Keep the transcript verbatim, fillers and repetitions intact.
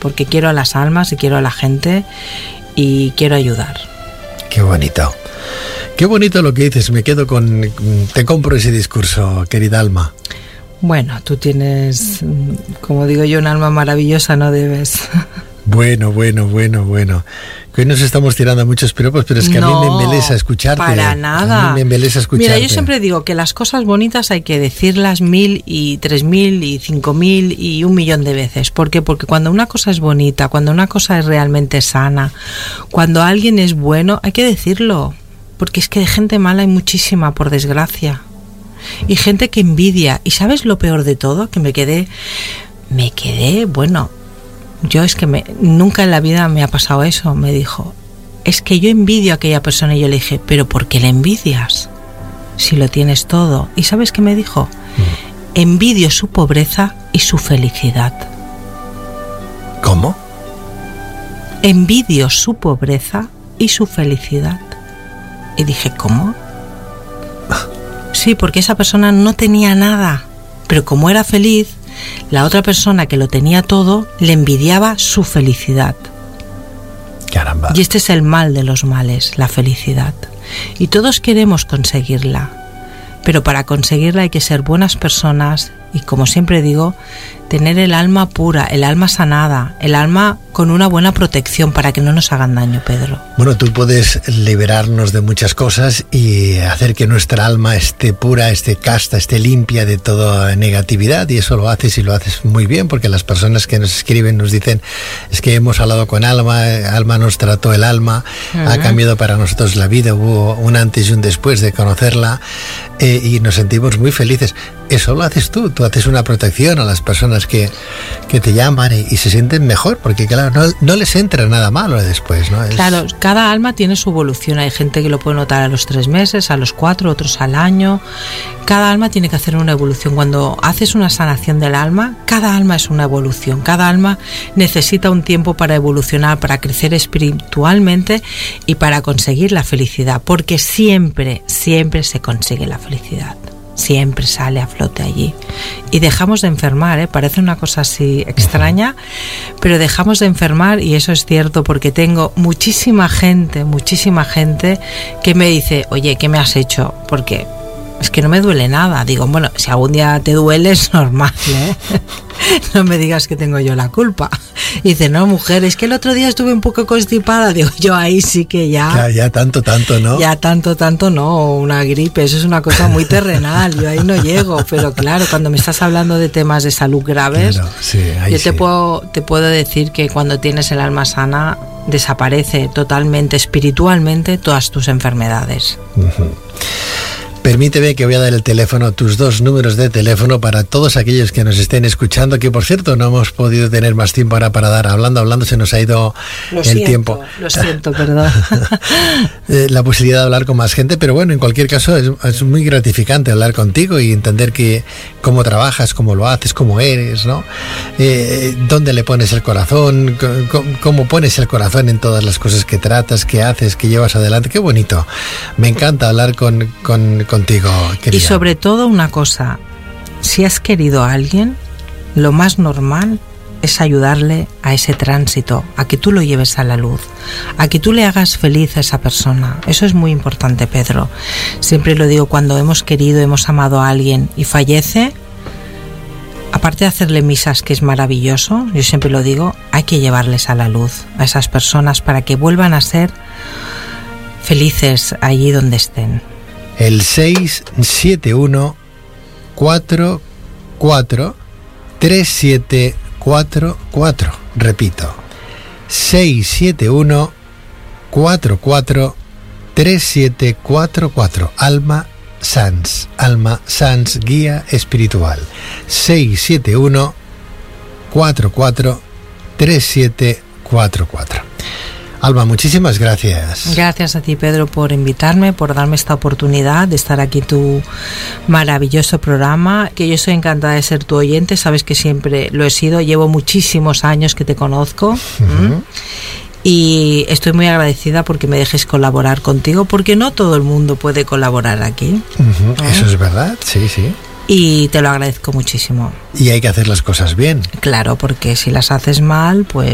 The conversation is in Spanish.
porque quiero a las almas y quiero a la gente y quiero ayudar. Qué bonito. Qué bonito lo que dices, me quedo con... Te compro ese discurso, querida Alma. Bueno, tú tienes, como digo yo, un alma maravillosa, no debes. Bueno, bueno, bueno, bueno. Que hoy nos estamos tirando a muchos piropos, pero es que no, a mí me embelesa escucharte. Para nada. A mí me embelesa escucharte. Mira, yo siempre digo que las cosas bonitas hay que decirlas mil y tres mil y cinco mil y un millón de veces. ¿Por qué? Porque cuando una cosa es bonita, cuando una cosa es realmente sana, cuando alguien es bueno, hay que decirlo. Porque es que de gente mala hay muchísima, por desgracia. Y gente que envidia. ¿Y sabes lo peor de todo? Que me quedé, me quedé, bueno, yo es que me, nunca en la vida me ha pasado eso. Me dijo, es que yo envidio a aquella persona. Y yo le dije, ¿pero por qué le envidias? Si lo tienes todo. ¿Y sabes qué me dijo? Mm. Envidio su pobreza y su felicidad. ¿Cómo? Envidio su pobreza y su felicidad. Y dije, ¿cómo? Sí, porque esa persona no tenía nada, pero como era feliz, la otra persona que lo tenía todo le envidiaba su felicidad. Caramba. Y este es el mal de los males, la felicidad. Y todos queremos conseguirla, pero para conseguirla hay que ser buenas personas y, como siempre digo, tener el alma pura, el alma sanada, el alma con una buena protección para que no nos hagan daño, Pedro. Bueno, tú puedes liberarnos de muchas cosas y hacer que nuestra alma esté pura, esté casta, esté limpia de toda negatividad, y eso lo haces y lo haces muy bien, porque las personas que nos escriben nos dicen, es que hemos hablado con Alma, Alma nos trató el alma, uh-huh. ha cambiado para nosotros la vida, hubo un antes y un después de conocerla, eh, y nos sentimos muy felices. Eso lo haces tú, tú haces una protección a las personas que, que te llaman y, y se sienten mejor, porque claro, no, no les entra nada malo después, ¿no? Es... Claro, cada alma tiene su evolución, hay gente que lo puede notar a los tres meses, a los cuatro, otros al año. Cada alma tiene que hacer una evolución. Cuando haces una sanación del alma, cada alma es una evolución, cada alma necesita un tiempo para evolucionar, para crecer espiritualmente y para conseguir la felicidad, porque siempre, siempre se consigue la felicidad. Siempre sale a flote allí. Y dejamos de enfermar, ¿eh? Parece una cosa así extraña, pero dejamos de enfermar, y eso es cierto, porque tengo muchísima gente, muchísima gente que me dice, oye, ¿qué me has hecho? Porque es que no me duele nada. Digo, bueno, si algún día te duele es normal, ¿eh? No me digas que tengo yo la culpa. Y dice, no, mujer, es que el otro día estuve un poco constipada. Digo, yo ahí sí que ya... Ya, ya tanto, tanto, ¿no? Ya tanto, tanto, no. Una gripe, eso es una cosa muy terrenal. Yo ahí no llego. Pero claro, cuando me estás hablando de temas de salud graves, claro, sí, ahí yo sí. te puedo, te puedo decir que cuando tienes el alma sana, desaparece totalmente, espiritualmente, todas tus enfermedades. Uh-huh. Permíteme que voy a dar el teléfono, tus dos números de teléfono para todos aquellos que nos estén escuchando, que por cierto no hemos podido tener más tiempo ahora para dar, hablando, hablando, se nos ha ido lo el siento, tiempo. Lo siento, perdón. La posibilidad de hablar con más gente, pero bueno, en cualquier caso es, es muy gratificante hablar contigo y entender que cómo trabajas, cómo lo haces, cómo eres, ¿no? Eh, dónde le pones el corazón, cómo, cómo pones el corazón en todas las cosas que tratas, que haces, que llevas adelante. Qué bonito. Me encanta hablar con, con, con contigo, querida. Y sobre todo una cosa, si has querido a alguien, lo más normal es ayudarle a ese tránsito, a que tú lo lleves a la luz, a que tú le hagas feliz a esa persona. Eso es muy importante, Pedro. Siempre lo digo, cuando hemos querido, hemos amado a alguien y fallece, aparte de hacerle misas, que es maravilloso, yo siempre lo digo, hay que llevarles a la luz a esas personas para que vuelvan a ser felices allí donde estén. El seis siete uno cuatro cuatro tres siete cuatro cuatro. Repito, seis siete uno cuatro cuatro tres siete cuatro cuatro. Alma Sans, Alma Sans, guía espiritual. seis siete uno cuatro cuatro tres siete cuatro cuatro. Alma, muchísimas gracias. Gracias a ti, Pedro, por invitarme, por darme esta oportunidad de estar aquí en tu maravilloso programa, que yo estoy encantada de ser tu oyente, sabes que siempre lo he sido, llevo muchísimos años que te conozco. Uh-huh. Y estoy muy agradecida porque me dejes colaborar contigo, porque no todo el mundo puede colaborar aquí. Uh-huh. ¿Eh? Eso es verdad, sí, sí. Y te lo agradezco muchísimo. Y hay que hacer las cosas bien. Claro, porque si las haces mal, pues